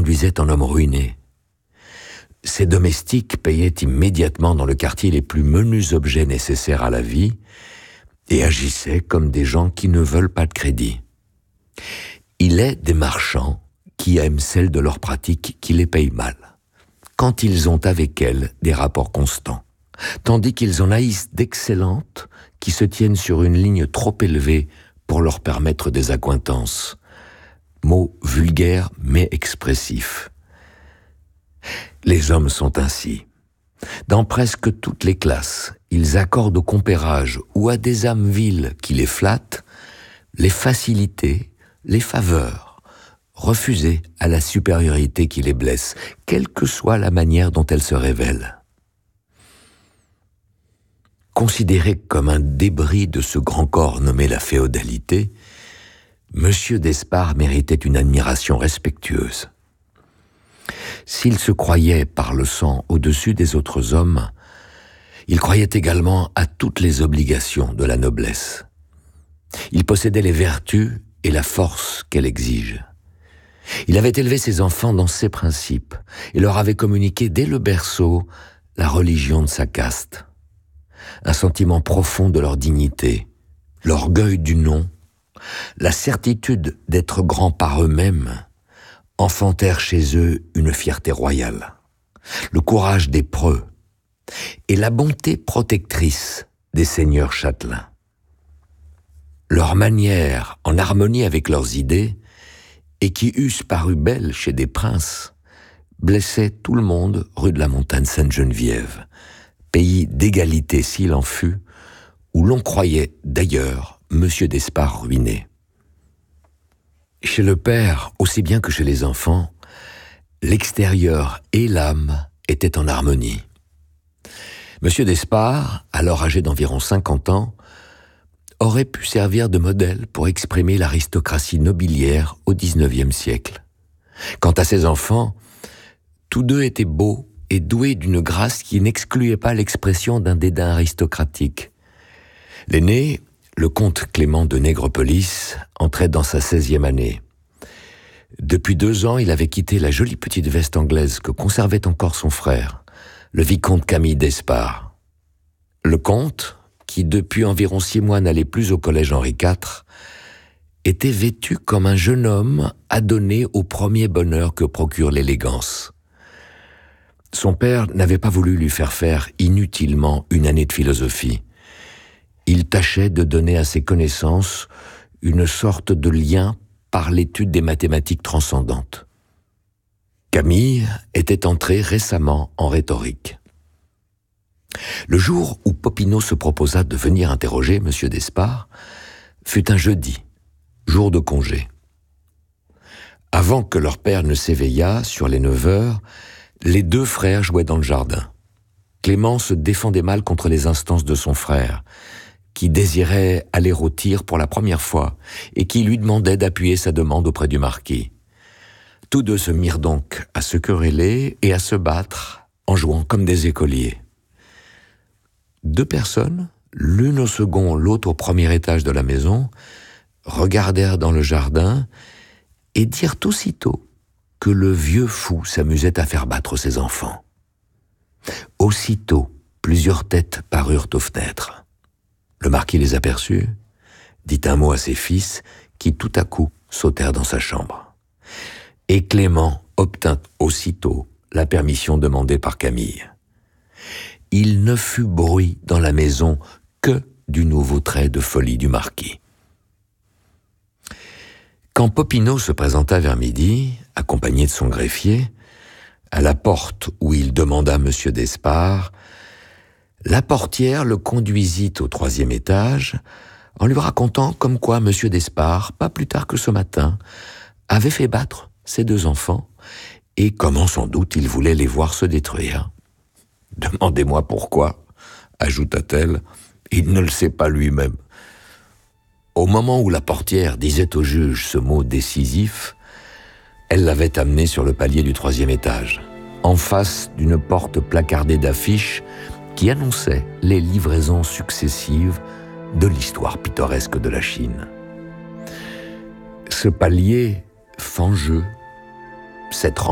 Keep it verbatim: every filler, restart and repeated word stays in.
conduisait en homme ruiné. Ses domestiques payaient immédiatement dans le quartier les plus menus objets nécessaires à la vie et agissaient comme des gens qui ne veulent pas de crédit. Il est des marchands qui aiment celles de leurs pratiques qui les payent mal, quand ils ont avec elles des rapports constants, tandis qu'ils en haïssent d'excellentes qui se tiennent sur une ligne trop élevée pour leur permettre des accointances. Mot vulgaire mais expressif. Les hommes sont ainsi. Dans presque toutes les classes, ils accordent au compérage ou à des âmes viles qui les flattent les facilités, les faveurs, refusées à la supériorité qui les blesse, quelle que soit la manière dont elle se révèle. Considéré comme un débris de ce grand corps nommé la féodalité, Monsieur d'Espard méritait une admiration respectueuse. S'il se croyait par le sang au-dessus des autres hommes, il croyait également à toutes les obligations de la noblesse. Il possédait les vertus et la force qu'elle exige. Il avait élevé ses enfants dans ses principes et leur avait communiqué dès le berceau la religion de sa caste. Un sentiment profond de leur dignité, l'orgueil du nom, la certitude d'être grands par eux-mêmes enfantèrent chez eux une fierté royale, le courage des preux et la bonté protectrice des seigneurs châtelains. Leur manière, en harmonie avec leurs idées, et qui eussent paru belles chez des princes, blessait tout le monde rue de la Montagne Sainte-Geneviève, pays d'égalité s'il en fut, où l'on croyait d'ailleurs Monsieur d'Espard ruiné. Chez le père, aussi bien que chez les enfants, l'extérieur et l'âme étaient en harmonie. Monsieur d'Espard, alors âgé d'environ cinquante ans, aurait pu servir de modèle pour exprimer l'aristocratie nobiliaire au dix-neuvième siècle. Quant à ses enfants, tous deux étaient beaux et doués d'une grâce qui n'excluait pas l'expression d'un dédain aristocratique. L'aîné, le comte Clément de Nègrepelisse, entrait dans sa seizième année. Depuis deux ans, il avait quitté la jolie petite veste anglaise que conservait encore son frère, le vicomte Camille d'Espard. Le comte, qui depuis environ six mois n'allait plus au collège Henri quatre, était vêtu comme un jeune homme adonné au premier bonheur que procure l'élégance. Son père n'avait pas voulu lui faire faire inutilement une année de philosophie. Il tâchait de donner à ses connaissances une sorte de lien par l'étude des mathématiques transcendantes. Camille était entré récemment en rhétorique. Le jour où Popinot se proposa de venir interroger Monsieur d'Espard fut un jeudi, jour de congé. Avant que leur père ne s'éveillât, sur les neuf heures, les deux frères jouaient dans le jardin. Clément se défendait mal contre les instances de son frère, qui désirait aller au tir pour la première fois et qui lui demandait d'appuyer sa demande auprès du marquis. Tous deux se mirent donc à se quereller et à se battre en jouant comme des écoliers. Deux personnes, l'une au second, l'autre au premier étage de la maison, regardèrent dans le jardin et dirent aussitôt que le vieux fou s'amusait à faire battre ses enfants. Aussitôt, plusieurs têtes parurent aux fenêtres. Le marquis les aperçut, dit un mot à ses fils, qui tout à coup sautèrent dans sa chambre. Et Clément obtint aussitôt la permission demandée par Camille. Il ne fut bruit dans la maison que du nouveau trait de folie du marquis. Quand Popinot se présenta vers midi, accompagné de son greffier, à la porte où il demanda Monsieur d'Espard, la portière le conduisit au troisième étage en lui racontant comme quoi Monsieur d'Espard, pas plus tard que ce matin, avait fait battre ses deux enfants et comment sans doute il voulait les voir se détruire. « Demandez-moi pourquoi », ajouta-t-elle, « il ne le sait pas lui-même. » Au moment où la portière disait au juge ce mot décisif, elle l'avait amené sur le palier du troisième étage, en face d'une porte placardée d'affiches qui annonçaient les livraisons successives de l'histoire pittoresque de la Chine. Ce palier fangeux, cette